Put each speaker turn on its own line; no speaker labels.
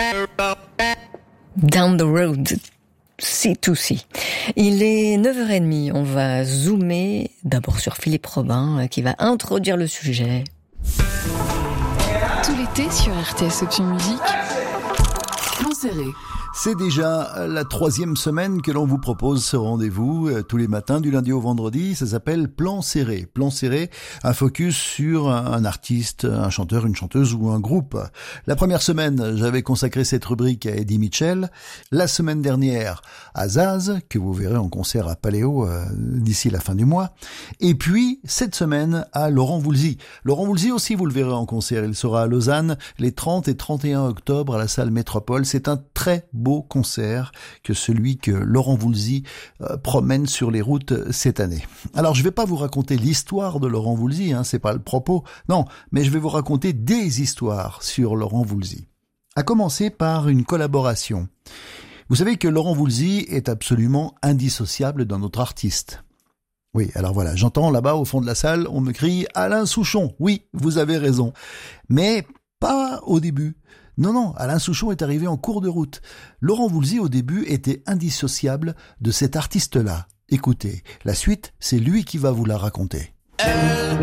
Down the road, C2C. Il est 9h30, on va zoomer d'abord sur Philippe Robin qui va introduire le sujet.
Tout l'été sur RTS Option Musique. Plan serré.
C'est déjà la 3e semaine que l'on vous propose ce rendez-vous tous les matins du lundi au vendredi. Ça s'appelle Plan serré. Plan serré, un focus sur un artiste, un chanteur, une chanteuse ou un groupe. La première semaine, j'avais consacré cette rubrique à Eddie Mitchell. La semaine dernière, à Zaz, que vous verrez en concert à Paléo d'ici la fin du mois. Et puis, cette semaine, à Laurent Voulzy. Laurent Voulzy aussi, vous le verrez en concert. Il sera à Lausanne les 30 et 31 octobre à la salle Métropole. C'est un très beau concert que celui que Laurent Voulzy promène sur les routes cette année. Alors je vais pas vous raconter l'histoire de Laurent Voulzy, c'est pas le propos, non, mais je vais vous raconter des histoires sur Laurent Voulzy. À commencer par une collaboration. Vous savez que Laurent Voulzy est absolument indissociable d'un autre artiste. Oui, alors voilà, j'entends là-bas au fond de la salle, on me crie « Alain Souchon ». Oui, vous avez raison, mais pas au début. Non, Alain Souchon est arrivé en cours de route. Laurent Voulzy, au début, était indissociable de cet artiste-là. Écoutez, la suite, c'est lui qui va vous la raconter.